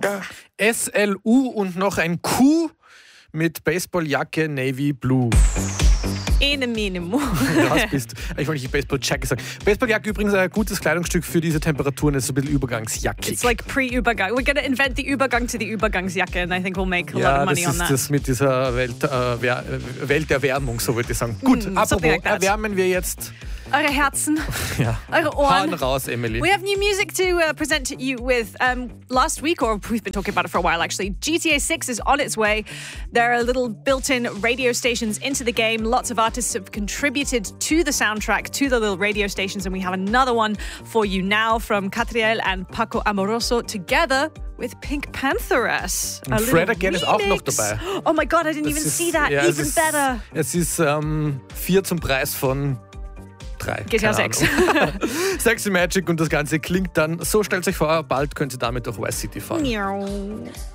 SLU und noch ein Q mit Baseballjacke Navy Blue. Ene Minimo. Was bist du? Ich wollte nicht Baseballjacke sagen. Baseballjacke übrigens ein gutes Kleidungsstück für diese Temperaturen. Es ist ein bisschen übergangsjackig. It's like pre-Übergang. We're going to invent the Übergang to the Übergangsjacke and I think we'll make a lot of money on that. Ja, das ist das mit dieser Welterwärmung, so würde ich sagen. Gut, apropos, like erwärmen wir jetzt eure Herzen, ja. eure Ohren. Hauen raus, Emily. We have new music to present to you with. Last week, or we've been talking about it for a while actually, GTA 6 is on its way. There are little built-in radio stations into the game. Lots of artists have contributed to the soundtrack, to the little radio stations, and we have another one for you now from Catriel and Paco Amoroso together with Pink Pantheress. Und Fred again ist auch noch dabei. Oh my God, I didn't even see that. Ja, even better. Es ist 4 zum Preis von 3. GTA 6. Sexy Magic und das Ganze klingt dann, so stellt euch vor, bald könnt ihr damit durch Vice City fahren. Miau.